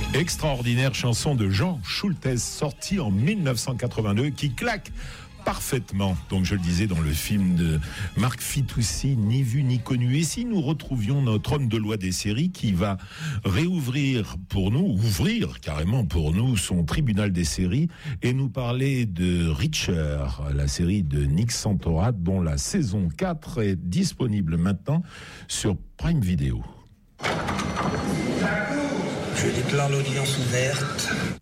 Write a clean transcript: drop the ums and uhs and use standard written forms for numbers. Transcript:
Extraordinaire chanson de Jean Schultes, sortie en 1982, qui claque parfaitement. Donc je le disais, dans le film de Marc Fitoussi, Ni vu ni connu. Et si nous retrouvions notre homme de loi des séries qui va réouvrir pour nous, ouvrir carrément pour nous son tribunal des séries et nous parler de Reacher, la série de Nick Santora dont la saison 4 est disponible maintenant sur Prime Video. Je déclare l'audience ouverte.